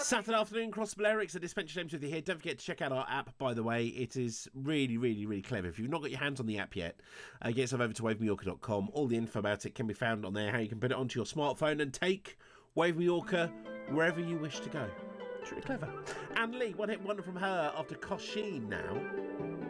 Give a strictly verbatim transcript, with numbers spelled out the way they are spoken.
Saturday afternoon, Crossable Eric's at Dispensary James with you here. Don't forget to check out our app, by the way. It is really, really, really clever. If you've not got your hands on the app yet, uh, get yourself over to wave mallorca dot com. All the info about it can be found on there, how you can put it onto your smartphone and take Wave Mallorca wherever you wish to go. It's really clever. And Lee, one hit wonder from her after Kosheen now.